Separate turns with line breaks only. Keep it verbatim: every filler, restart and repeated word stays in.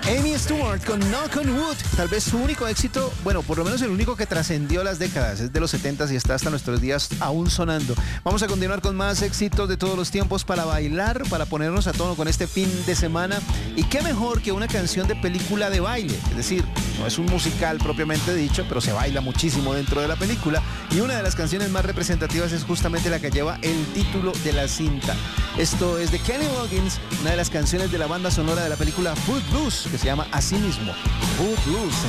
Amy Stewart con Knock on Wood, tal vez su único éxito, bueno, por lo menos el único que trascendió las décadas, es de los setentas y está hasta nuestros días aún sonando. Vamos a continuar con más éxitos de todos los tiempos para bailar, para ponernos a tono con este fin de semana. Y qué mejor que una canción de película de baile, es decir, no es un musical propiamente dicho, pero se baila muchísimo dentro de la película. Y una de las canciones más representativas es justamente la que lleva el título de la cinta. Esto es de Kenny Loggins, una de las canciones de la banda sonora de la película Footloose, que se llama así mismo, Footloose.